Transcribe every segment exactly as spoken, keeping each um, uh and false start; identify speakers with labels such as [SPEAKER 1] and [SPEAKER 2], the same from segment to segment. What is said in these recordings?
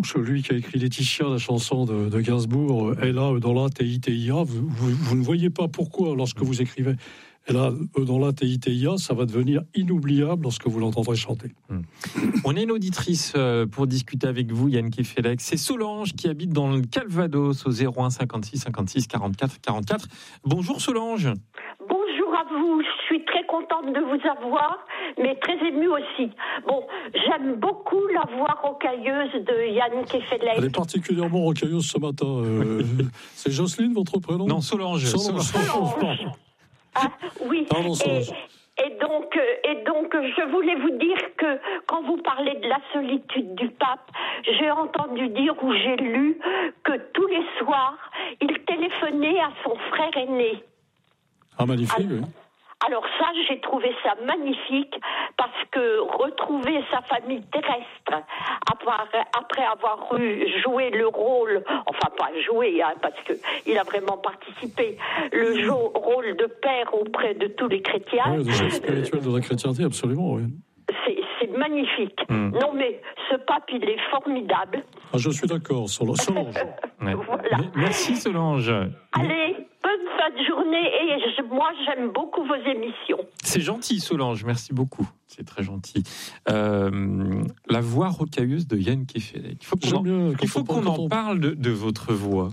[SPEAKER 1] celui qui a écrit Laetitia, la chanson de, de Gainsbourg, elle a dans la T I T I A, vous, vous, vous ne voyez pas pourquoi, lorsque vous écrivez elle a dans la T I T I A, ça va devenir inoubliable lorsque vous l'entendrez chanter.
[SPEAKER 2] Hum. On a une auditrice pour discuter avec vous, Yann Kefelec. C'est Solange qui habite dans le Calvados au zéro un cinquante-six cinquante-six quarante-quatre quarante-quatre. Bonjour Solange.
[SPEAKER 3] Bonjour à vous, je suis très contente de vous avoir, mais très émue aussi. Bon, j'aime beaucoup la voix rocailleuse de Yann Kefelec.
[SPEAKER 1] Elle est particulièrement rocailleuse ce matin. Euh, c'est Jocelyne, votre prénom ?
[SPEAKER 2] Non, Solange.
[SPEAKER 1] Solange. Solange. Solange.
[SPEAKER 3] Ah, oui.
[SPEAKER 1] Pardon, Solange.
[SPEAKER 3] Et, et, donc, et donc, je voulais vous dire que quand vous parlez de la solitude du pape, j'ai entendu dire ou j'ai lu que tous les soirs, il téléphonait à son frère aîné.
[SPEAKER 1] Ah, magnifique,
[SPEAKER 3] alors,
[SPEAKER 1] oui.
[SPEAKER 3] Alors ça, j'ai trouvé ça magnifique parce que retrouver sa famille terrestre après, après avoir joué le rôle, enfin pas joué, hein, parce que il a vraiment participé, le jo- rôle de père auprès de tous les chrétiens.
[SPEAKER 1] Oui, de chef spirituel de la chrétienté, absolument, oui.
[SPEAKER 3] C'est, c'est magnifique. Mmh. Non mais ce pape, il est formidable.
[SPEAKER 1] Ah, je suis d'accord, Solange.
[SPEAKER 2] Ouais.
[SPEAKER 3] Voilà.
[SPEAKER 2] Merci Solange.
[SPEAKER 3] Allez, bonne fin de journée et je, moi j'aime beaucoup vos émissions.
[SPEAKER 2] C'est gentil Solange, merci beaucoup. C'est très gentil. Euh, la voix rocailleuse de Yann Kefelec. Il faut qu'on en,
[SPEAKER 1] bien,
[SPEAKER 2] il faut qu'on en parle de, de votre voix.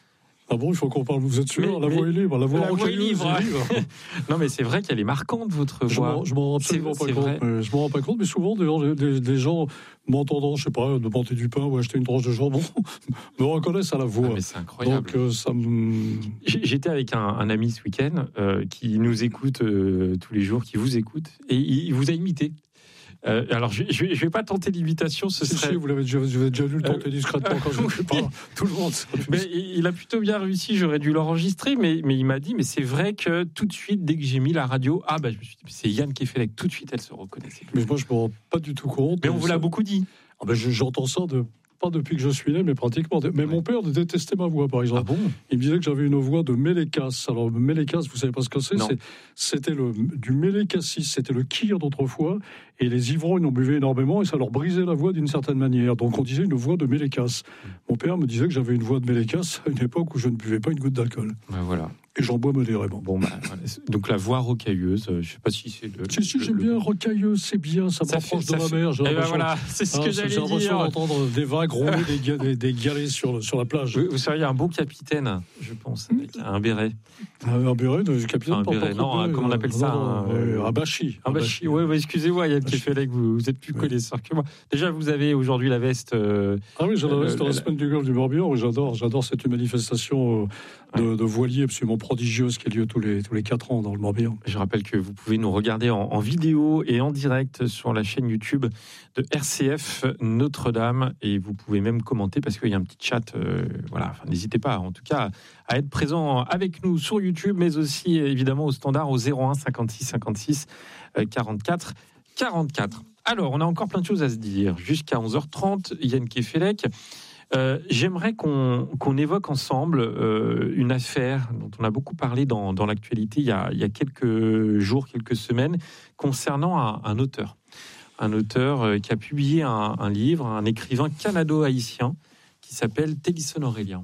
[SPEAKER 1] Ah bon, il faut qu'on parle, vous êtes sûr,
[SPEAKER 2] mais,
[SPEAKER 1] la voix est libre, la voix
[SPEAKER 2] la
[SPEAKER 1] rocailleuse
[SPEAKER 2] voix est libre.
[SPEAKER 1] est libre.
[SPEAKER 2] Non mais c'est vrai qu'elle est marquante votre
[SPEAKER 1] je
[SPEAKER 2] voix.
[SPEAKER 1] M'en, je m'en rends absolument
[SPEAKER 2] c'est,
[SPEAKER 1] pas
[SPEAKER 2] c'est
[SPEAKER 1] compte. Mais je m'en rends pas compte, mais souvent des, des, des gens m'entendant, je sais pas, demander du pain ou acheter une tranche de jambon, me reconnaissent à la voix.
[SPEAKER 2] Ah, mais c'est incroyable.
[SPEAKER 1] Donc euh, ça me...
[SPEAKER 2] J'étais avec un, un ami ce week-end euh, qui nous écoute euh, tous les jours, qui vous écoute, et il, il vous a imité. Euh, alors, je ne vais pas tenter l'imitation, ce
[SPEAKER 1] si,
[SPEAKER 2] serait...
[SPEAKER 1] Si, vous l'avez déjà, vous avez déjà vu le tenter euh... discrètement quand je ne fais pas. Tout le monde.
[SPEAKER 2] Mais il a plutôt bien réussi, j'aurais dû l'enregistrer, mais, mais il m'a dit, mais c'est vrai que tout de suite, dès que j'ai mis la radio, ah bah je me suis dit, c'est Yann Kefelec, tout de suite, elle se reconnaissait.
[SPEAKER 1] Mais moi, je ne me rends pas du tout compte.
[SPEAKER 2] Mais on vous l'a beaucoup dit.
[SPEAKER 1] Ah ben, j'entends ça de... Pas depuis que je suis né, mais pratiquement. Mais ouais. Mon père détestait ma voix, par exemple.
[SPEAKER 2] Ah bon ?
[SPEAKER 1] Il me disait que j'avais une voix de mélécasse. Alors, mélécasse, vous savez pas ce que c'est ? c'est C'était le, du mélécassis, c'était le kir d'autrefois. Et les ivrognes en buvaient énormément et ça leur brisait la voix d'une certaine manière. Donc, on disait une voix de mélécasse. Mon père me disait que j'avais une voix de mélécasse à une époque où je ne buvais pas une goutte d'alcool.
[SPEAKER 2] Ben voilà.
[SPEAKER 1] Et j'en bois modérément.
[SPEAKER 2] Bon, bah, voilà. Donc la voix rocailleuse, je ne sais pas si c'est le...
[SPEAKER 1] Si, si,
[SPEAKER 2] le,
[SPEAKER 1] j'aime
[SPEAKER 2] le...
[SPEAKER 1] bien rocailleuse, c'est bien, ça, ça m'approche de la
[SPEAKER 2] fait...
[SPEAKER 1] mer.
[SPEAKER 2] Eh ben voilà, c'est ce ah, que j'allais dire.
[SPEAKER 1] J'ai l'impression d'entendre des vagues rouler des, ga- des, des galets sur, sur la plage.
[SPEAKER 2] Vous, vous seriez un beau capitaine, je pense, avec un béret.
[SPEAKER 1] Un, un béret, un capitaine
[SPEAKER 2] un béret, non, un, comment on appelle ça
[SPEAKER 1] non,
[SPEAKER 2] Un,
[SPEAKER 1] euh, un bachi.
[SPEAKER 2] Un bachi, oui, ouais, excusez-moi, Yann Kefelec, vous, vous êtes plus ouais. connaisseur que moi. Déjà, vous avez aujourd'hui la veste... Euh,
[SPEAKER 1] ah oui, j'ai la veste euh, de la semaine du golfe du Morbihan, j'adore, j'adore cette manifestation de, ouais. de voiliers absolument prodigieuse qui a lieu tous les, tous les quatre ans dans le Morbihan.
[SPEAKER 2] Je rappelle que vous pouvez nous regarder en, en vidéo et en direct sur la chaîne YouTube de R C F Notre-Dame et vous pouvez même commenter parce qu'il y a un petit chat. Euh, voilà, enfin, n'hésitez pas en tout cas à être présent avec nous sur YouTube, mais aussi évidemment au standard au zéro un cinquante-six cinquante-six quarante-quatre quarante-quatre. Alors, on a encore plein de choses à se dire. Jusqu'à onze heures trente, Yann Kefelec. Euh, j'aimerais qu'on, qu'on évoque ensemble euh, une affaire dont on a beaucoup parlé dans, dans l'actualité il y, a, il y a quelques jours, quelques semaines, concernant un, un auteur. Un auteur euh, qui a publié un, un livre, un écrivain canado-haïtien qui s'appelle Télisson Aurélien.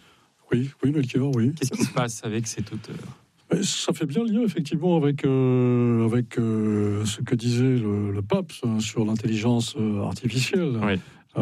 [SPEAKER 1] Oui, oui, Melchior, oui.
[SPEAKER 2] Qu'est-ce qui se passe avec cet auteur ?
[SPEAKER 1] Ça fait bien lien effectivement avec, euh, avec euh, ce que disait le, le pape sur l'intelligence artificielle.
[SPEAKER 2] Oui.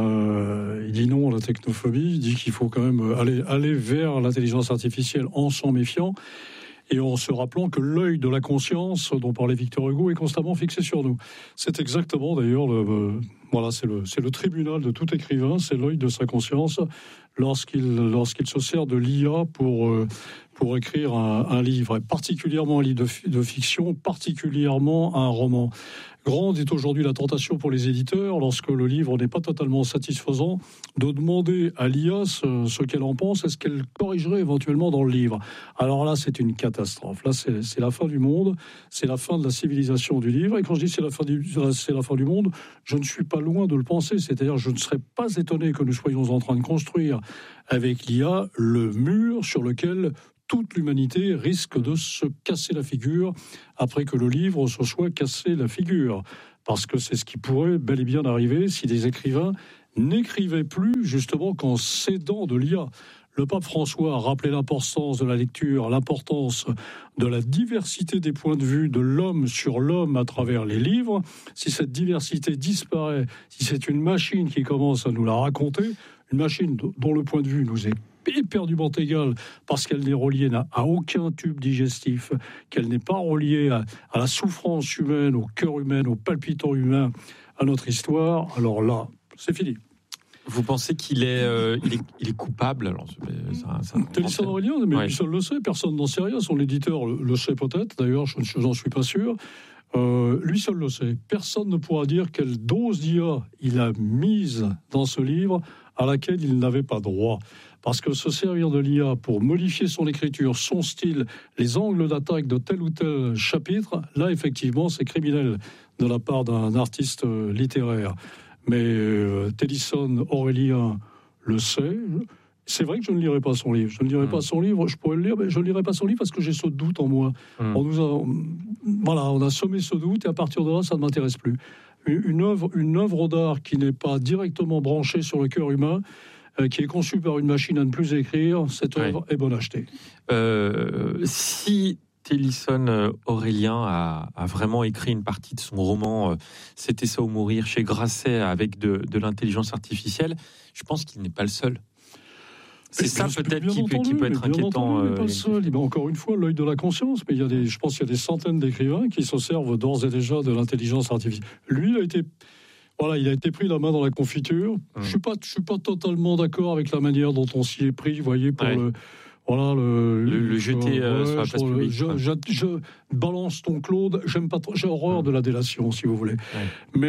[SPEAKER 1] Euh, il dit non à la technophobie, il dit qu'il faut quand même aller, aller vers l'intelligence artificielle en s'en méfiant et en se rappelant que l'œil de la conscience dont parlait Victor Hugo est constamment fixé sur nous. C'est exactement d'ailleurs le, euh, voilà, c'est le, c'est le tribunal de tout écrivain, c'est l'œil de sa conscience lorsqu'il, lorsqu'il se sert de l'I A pour, euh, pour écrire un, un livre, et particulièrement un livre de, de fiction, particulièrement un roman. Grande est aujourd'hui la tentation pour les éditeurs, lorsque le livre n'est pas totalement satisfaisant, de demander à l'I A ce, ce qu'elle en pense, est-ce qu'elle corrigerait éventuellement dans le livre. Alors là, c'est une catastrophe. Là, c'est, c'est la fin du monde, c'est la fin de la civilisation du livre. Et quand je dis c'est la fin du, c'est la fin du monde, je ne suis pas loin de le penser. C'est-à-dire, je ne serais pas étonné que nous soyons en train de construire avec l'I A le mur sur lequel toute l'humanité risque de se casser la figure après que le livre se soit cassé la figure. Parce que c'est ce qui pourrait bel et bien arriver si des écrivains n'écrivait plus justement qu'en s'aidant de l'I A. Le pape François a rappelé l'importance de la lecture, l'importance de la diversité des points de vue de l'homme sur l'homme à travers les livres. Si cette diversité disparaît, si c'est une machine qui commence à nous la raconter, une machine dont le point de vue nous est éperdument égal parce qu'elle n'est reliée à aucun tube digestif, qu'elle n'est pas reliée à, à la souffrance humaine, au cœur humain, au palpitant humain, à notre histoire, alors là, c'est fini.
[SPEAKER 2] Vous pensez qu'il est, euh, il est, il est coupable alors, ça, ça,
[SPEAKER 1] Télisson Aurélien, mais
[SPEAKER 2] ouais.
[SPEAKER 1] lui seul le sait, personne n'en sait rien. Son éditeur le, le sait peut-être, d'ailleurs, je n'en suis pas sûr. Euh, lui seul le sait. Personne ne pourra dire quelle dose d'I A il a mise dans ce livre à laquelle il n'avait pas droit. Parce que se servir de l'I A pour modifier son écriture, son style, les angles d'attaque de tel ou tel chapitre, là, effectivement, c'est criminel de la part d'un artiste littéraire. Mais euh, Télisson Aurélien le sait. C'est vrai que je ne lirai pas son livre. Je ne lirai mmh. pas son livre. Je pourrais le lire, mais je ne lirai pas son livre parce que j'ai ce doute en moi. Mmh. On nous a, voilà, on a semé ce doute et à partir de là, ça ne m'intéresse plus. Une œuvre, une œuvre d'art qui n'est pas directement branchée sur le cœur humain, euh, qui est conçue par une machine à ne plus écrire, cette œuvre ouais. est bonne à acheter.
[SPEAKER 2] Euh, si Télisson Aurélien a, a vraiment écrit une partie de son roman euh, C'était ça ou mourir chez Grasset avec de, de l'intelligence artificielle, je pense qu'il n'est pas le seul. C'est mais ça peut-être qui, entendu, qui peut être inquiétant.
[SPEAKER 1] Entendu, euh, pas le seul. Il a encore une fois l'œil de la conscience, mais il y a des, je pense qu'il y a des centaines d'écrivains qui se servent d'ores et déjà de l'intelligence artificielle. Lui, il a été, voilà, il a été pris la main dans la confiture. Hum. Je suis pas, je suis pas totalement d'accord avec la manière dont on s'y est pris. Vous voyez, pour ouais. le Voilà, le,
[SPEAKER 2] le, le jeter euh,
[SPEAKER 1] ouais,
[SPEAKER 2] sur la place publique.
[SPEAKER 1] Je, je, je balance ton Claude, j'aime pas trop, j'ai horreur de la délation, si vous voulez. Ouais. Mais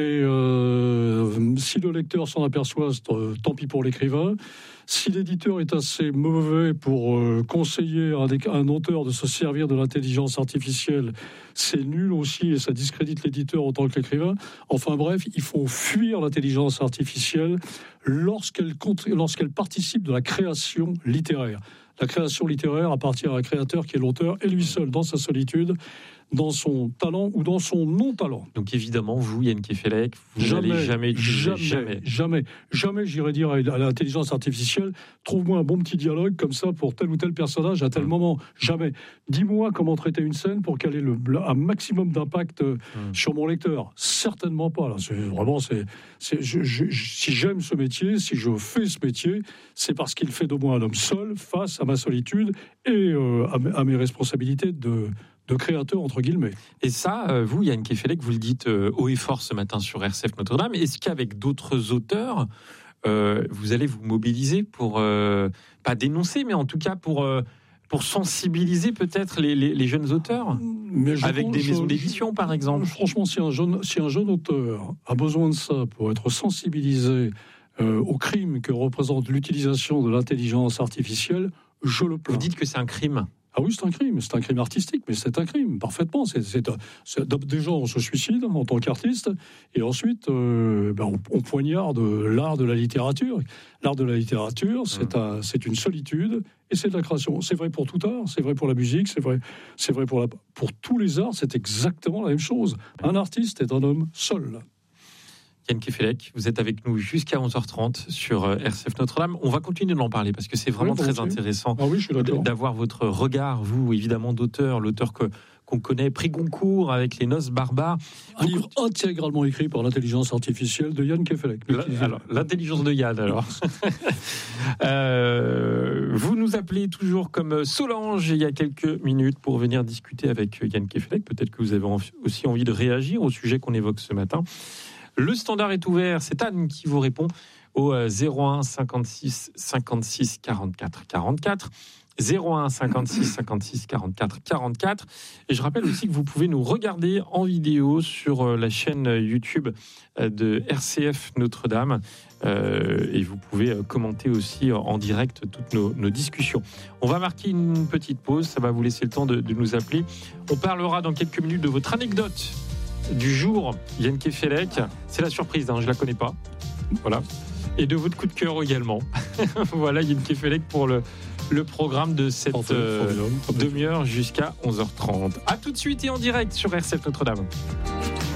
[SPEAKER 1] euh, si le lecteur s'en aperçoit, tant pis pour l'écrivain. Si l'éditeur est assez mauvais pour euh, conseiller à un, un auteur de se servir de l'intelligence artificielle, c'est nul aussi et ça discrédite l'éditeur autant que l'écrivain. Enfin bref, il faut fuir l'intelligence artificielle lorsqu'elle, lorsqu'elle participe de la création littéraire. La création littéraire appartient à un créateur qui est l'auteur et lui seul, dans sa solitude, dans son talent ou dans son non-talent.
[SPEAKER 2] Donc évidemment, vous, Yann Kefelec, vous
[SPEAKER 1] jamais,
[SPEAKER 2] n'allez jamais,
[SPEAKER 1] jamais,
[SPEAKER 2] jamais,
[SPEAKER 1] jamais, jamais, j'irai dire à l'intelligence artificielle, trouve-moi un bon petit dialogue comme ça pour tel ou tel personnage à tel mmh. moment. Jamais. Dis-moi comment traiter une scène pour qu'elle ait le, un maximum d'impact mmh. sur mon lecteur. Certainement pas. Là. C'est, vraiment, c'est, c'est, je, je, si j'aime ce métier, si je fais ce métier, c'est parce qu'il fait de moi un homme seul face à ma solitude et euh, à, à mes responsabilités de de créateur, entre guillemets.
[SPEAKER 2] Et ça, vous, Yann Kefelec, vous le dites euh, haut et fort ce matin sur R C F Notre-Dame. Est-ce qu'avec d'autres auteurs, euh, vous allez vous mobiliser pour, euh, pas dénoncer, mais en tout cas pour, euh, pour sensibiliser peut-être les, les, les jeunes auteurs mais avec pense, des maisons je, d'édition, par exemple?
[SPEAKER 1] Franchement, si un jeune, si un jeune auteur a besoin de ça pour être sensibilisé euh, au crime que représente l'utilisation de l'intelligence artificielle, je le plains.
[SPEAKER 2] Vous dites que c'est un crime?
[SPEAKER 1] Ah oui, c'est un crime, c'est un crime artistique, mais c'est un crime, parfaitement. C'est, c'est, c'est, déjà, on se suicide en tant qu'artiste, et ensuite, euh, ben, on, on poignarde l'art de la littérature. L'art de la littérature, c'est, mmh. un, c'est une solitude, et c'est de la création. C'est vrai pour tout art, c'est vrai pour la musique, c'est vrai, c'est vrai pour, la, pour tous les arts, c'est exactement la même chose. Un artiste est un homme seul.
[SPEAKER 2] Yann Kefelec, vous êtes avec nous jusqu'à onze heures trente sur R C F Notre-Dame. On va continuer d'en parler parce que c'est vraiment oui, très intéressant
[SPEAKER 1] ah oui, je suis d'accord.
[SPEAKER 2] d'avoir votre regard, vous, évidemment, d'auteur, l'auteur que, qu'on connaît, prix Goncourt avec Les Noces barbares.
[SPEAKER 1] Un vous... livre intégralement écrit par l'intelligence artificielle de Yann Kefelec.
[SPEAKER 2] La, alors, l'intelligence de Yann, alors. euh, vous nous appelez toujours comme Solange il y a quelques minutes pour venir discuter avec Yann Kefelec. Peut-être que vous avez aussi envie de réagir au sujet qu'on évoque ce matin. Le standard est ouvert, c'est Anne qui vous répond au zéro un cinquante-six cinquante-six quarante-quatre quarante-quatre, zéro un cinquante-six cinquante-six quarante-quatre quarante-quatre. Et je rappelle aussi que vous pouvez nous regarder en vidéo sur la chaîne YouTube de R C F Notre-Dame. Euh, et vous pouvez commenter aussi en direct toutes nos, nos discussions. On va marquer une petite pause, ça va vous laisser le temps de, de nous appeler. On parlera dans quelques minutes de votre anecdote du jour, Yann Kefelec. C'est la surprise, hein, je la connais pas. Voilà. Et de votre coup de cœur également. Voilà, Yann Kefelec pour le, le programme de cette euh, demi-heure jusqu'à onze heures trente. A tout de suite et en direct sur R C F Notre-Dame.